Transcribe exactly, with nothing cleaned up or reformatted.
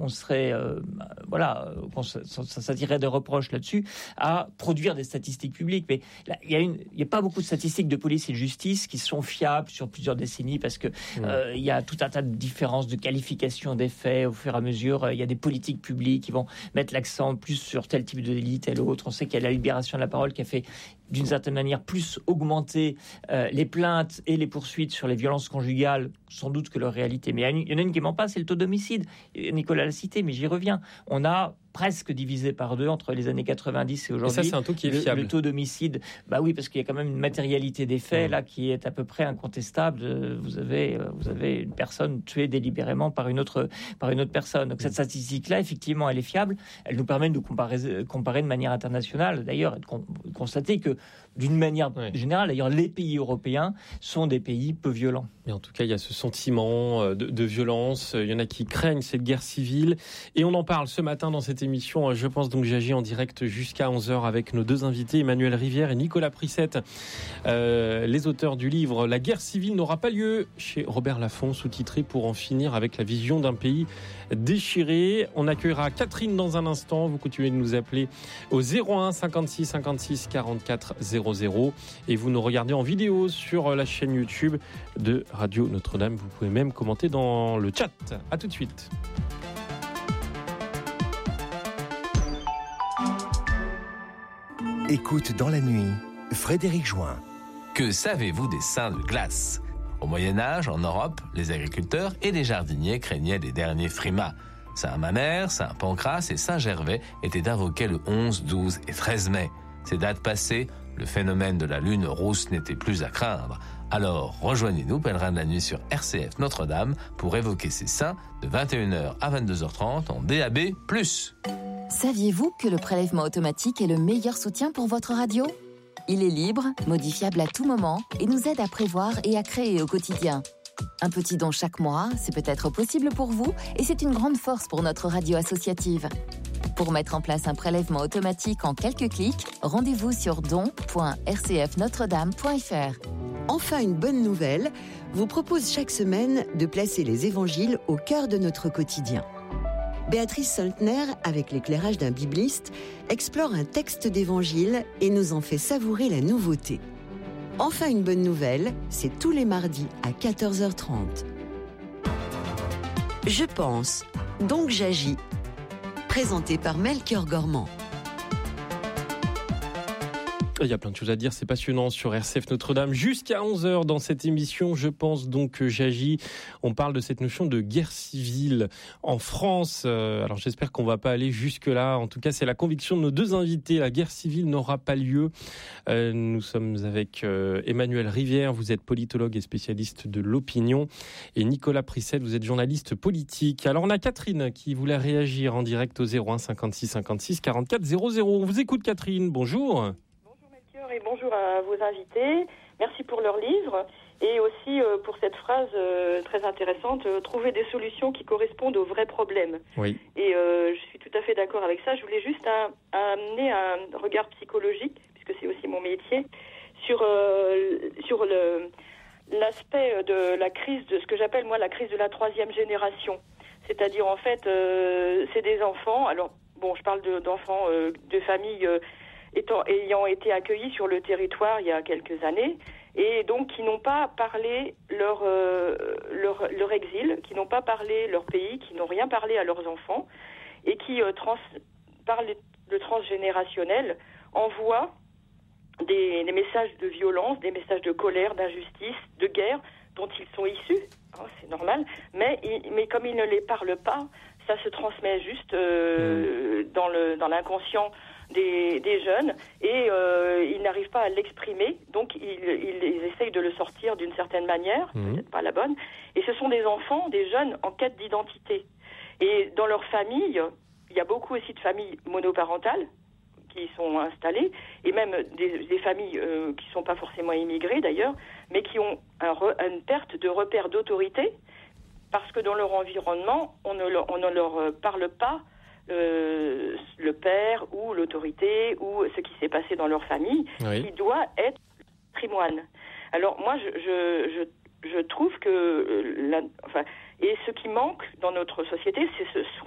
on serait, euh, voilà, qu'on ça, ça s'attirerait des reproches là-dessus, à produire des statistiques publiques. Mais il y a une, il y a pas beaucoup de statistiques de police et de justice qui sont fiables sur plusieurs décennies parce que il mmh. euh, y a tout un tas de différences de qualification des faits au fur et à mesure. Il y a des politiques publiques qui vont mettre l'accent plus sur tel type de délit, tel autre. On sait qu'il y a la libération de la parole qui a fait d'une certaine manière plus augmenter euh, les plaintes et les poursuites sur les violences conjugales, sans doute que leur réalité. Mais il y en a une qui ment pas, c'est le taux d'homicide. Nicolas l'a cité, mais j'y reviens. On a presque divisé par deux entre les années quatre-vingt-dix et aujourd'hui. Et ça, c'est un taux qui est fiable. Le, le taux d'homicide, bah oui, parce qu'il y a quand même une matérialité des faits, mmh. là, qui est à peu près incontestable. Vous avez, vous avez une personne tuée délibérément par une autre, par une autre personne. Donc, mmh. cette statistique-là, effectivement, elle est fiable. Elle nous permet de nous comparer, comparer de manière internationale, d'ailleurs, et de con, constater que, d'une manière oui. générale, d'ailleurs, les pays européens sont des pays peu violents. Mais en tout cas, il y a ce sentiment de, de violence. Il y en a qui craignent cette guerre civile. Et on en parle ce matin dans cette émission. Je pense donc j'agis en direct jusqu'à onze heures avec nos deux invités, Emmanuel Rivière et Nicolas Prissette, euh, les auteurs du livre « La guerre civile n'aura pas lieu » chez Robert Laffont, sous-titré « Pour en finir avec la vision d'un pays déchiré ». On accueillera Catherine dans un instant. Vous continuez de nous appeler au zéro un cinquante-six cinquante-six quarante-quatre zéro zéro et vous nous regardez en vidéo sur la chaîne YouTube de Radio Notre-Dame. Vous pouvez même commenter dans le chat. À tout de suite. Écoute dans la nuit, Frédéric Join. Que savez-vous des saints de glace ? Au Moyen-Âge, en Europe, les agriculteurs et les jardiniers craignaient les derniers frimas. Saint Mamère, Saint Pancrace et Saint Gervais étaient invoqués le onze, douze et treize mai. Ces dates passées, le phénomène de la lune rousse n'était plus à craindre. Alors, rejoignez-nous, pèlerins de la nuit sur R C F Notre-Dame, pour évoquer ces saints de vingt et une heures à vingt-deux heures trente en D A B plus. Saviez-vous que le prélèvement automatique est le meilleur soutien pour votre radio ? Il est libre, modifiable à tout moment et nous aide à prévoir et à créer au quotidien. Un petit don chaque mois, c'est peut-être possible pour vous et c'est une grande force pour notre radio associative. Pour mettre en place un prélèvement automatique en quelques clics, rendez-vous sur don point r c f notre dame point f r. Enfin, une bonne nouvelle, vous propose chaque semaine de placer les évangiles au cœur de notre quotidien. Béatrice Soltner, avec l'éclairage d'un bibliste, explore un texte d'évangile et nous en fait savourer la nouveauté. Enfin, une bonne nouvelle, c'est tous les mardis à quatorze heures trente. Je pense, donc j'agis. Présenté par Melchior Gormand. Il y a plein de choses à dire, c'est passionnant sur R C F Notre-Dame. Jusqu'à onze heures dans cette émission, je pense donc que j'agis. On parle de cette notion de guerre civile en France. Alors j'espère qu'on va pas aller jusque-là. En tout cas, c'est la conviction de nos deux invités. La guerre civile n'aura pas lieu. Euh, nous sommes avec euh, Emmanuel Rivière, vous êtes politologue et spécialiste de l'opinion. Et Nicolas Prissette, vous êtes journaliste politique. Alors on a Catherine qui voulait réagir en direct au zéro un cinquante-six cinquante-six quarante-quatre zéro zéro. On vous écoute Catherine, bonjour. Et bonjour à vos invités. Merci pour leur livre et aussi euh, pour cette phrase euh, très intéressante, euh, trouver des solutions qui correspondent aux vrais problèmes. Oui. Et euh, je suis tout à fait d'accord avec ça. Je voulais juste un, amener un regard psychologique, puisque c'est aussi mon métier, sur, euh, sur le, l'aspect de la crise, de ce que j'appelle moi la crise de la troisième génération. C'est-à-dire en fait, euh, c'est des enfants. Alors bon, je parle de, d'enfants euh, de familles. Euh, Étant, ayant été accueillis sur le territoire il y a quelques années, et donc qui n'ont pas parlé leur, euh, leur, leur exil, qui n'ont pas parlé leur pays, qui n'ont rien parlé à leurs enfants, et qui euh, trans, par le transgénérationnel envoient des, des messages de violence, des messages de colère, d'injustice, de guerre, dont ils sont issus, hein, c'est normal, mais, mais comme ils ne les parlent pas, ça se transmet juste euh, mmh. dans, le, dans l'inconscient Des, des jeunes et euh, ils n'arrivent pas à l'exprimer, donc ils, ils, ils essayent de le sortir d'une certaine manière, mmh. peut-être pas la bonne, et ce sont des enfants, des jeunes en quête d'identité. Et dans leur famille, il y a beaucoup aussi de familles monoparentales qui sont installées, et même des, des familles euh, qui ne sont pas forcément immigrées d'ailleurs, mais qui ont un re, une perte de repère d'autorité, parce que dans leur environnement, on ne leur, on ne leur parle pas Euh, le père ou l'autorité ou ce qui s'est passé dans leur famille, oui. qui doit être patrimoine. Alors moi, je, je, je, je trouve que, la, enfin, et ce qui manque dans notre société, c'est ce,